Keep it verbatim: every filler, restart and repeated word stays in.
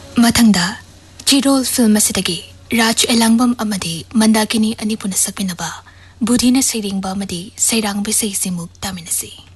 मथंगदा Chirol film असिदगी Raj Elangbam अमदी Mandakini अनिपुन सकमिनबा बुधिना सैरिंगबा अमदी Sairang बिसै Simuka तामिनसी।